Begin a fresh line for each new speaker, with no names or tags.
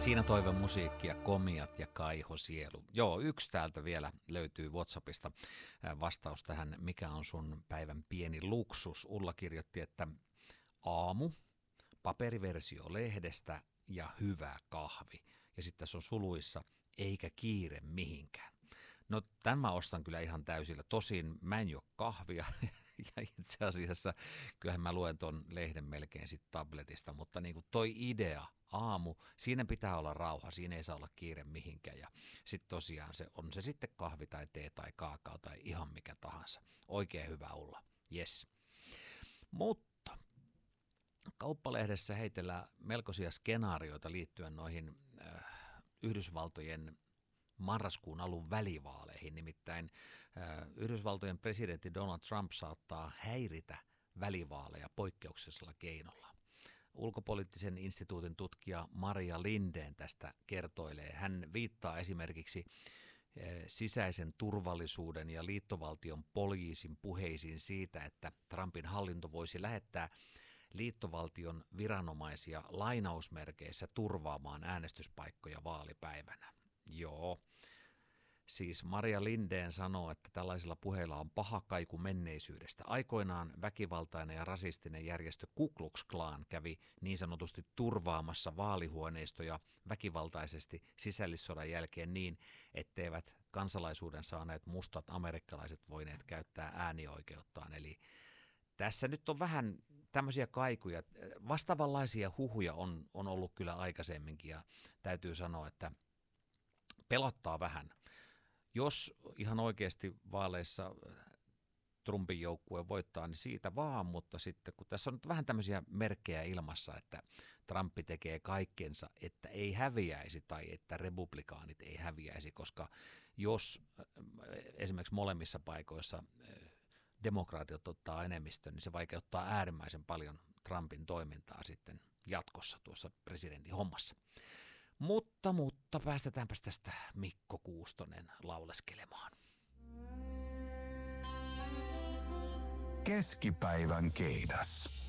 Siinä toivon musiikkia, komiat ja kaiho sielu. Joo, yksi täältä vielä löytyy WhatsAppista vastaus tähän, mikä on sun päivän pieni luksus. Ulla kirjoitti, että aamu, paperiversio lehdestä ja hyvä kahvi. Ja sitten tässä on suluissa, eikä kiire mihinkään. No tämän mä ostan kyllä ihan täysillä. Tosin mä en juo kahvia ja itse asiassa kyllähän mä luen ton lehden melkein sit tabletista, mutta niin kuin toi idea, aamu, siinä pitää olla rauha, siinä ei saa olla kiire mihinkään ja sitten tosiaan se on se sitten kahvi tai tee tai kaakao tai ihan mikä tahansa. Oikein hyvä olla, yes. Mutta Kauppalehdessä heitellään melkoisia skenaarioita liittyen noihin Yhdysvaltojen marraskuun alun välivaaleihin, nimittäin Yhdysvaltojen presidentti Donald Trump saattaa häiritä välivaaleja poikkeuksellisella keinolla. Ulkopoliittisen instituutin tutkija Maria Lindén tästä kertoilee. Hän viittaa esimerkiksi sisäisen turvallisuuden ja liittovaltion poliisin puheisiin siitä, että Trumpin hallinto voisi lähettää liittovaltion viranomaisia lainausmerkeissä turvaamaan äänestyspaikkoja vaalipäivänä. Joo, siis Maria Lindén sanoo, että tällaisilla puheilla on paha kaiku menneisyydestä. Aikoinaan väkivaltainen ja rasistinen järjestö Ku Klux Klan kävi niin sanotusti turvaamassa vaalihuoneistoja väkivaltaisesti sisällissodan jälkeen niin, etteivät kansalaisuuden saaneet mustat amerikkalaiset voineet käyttää äänioikeuttaan. Eli tässä nyt on vähän tämmöisiä kaikuja. Vastaavanlaisia huhuja on ollut kyllä aikaisemminkin ja täytyy sanoa, että pelottaa vähän. Jos ihan oikeasti vaaleissa Trumpin joukkue voittaa, niin siitä vaan, mutta sitten kun tässä on nyt vähän tämmöisiä merkkejä ilmassa, että Trump tekee kaikkensa, että ei häviäisi tai että republikaanit ei häviäisi, koska jos esimerkiksi molemmissa paikoissa demokraatit ottaa enemmistön, niin se vaikeuttaa äärimmäisen paljon Trumpin toimintaa sitten jatkossa tuossa presidentin hommassa. Mutta päästetäänpäs tästä Mikko Kuustonen lauleskelemaan.
Keskipäivän keidas.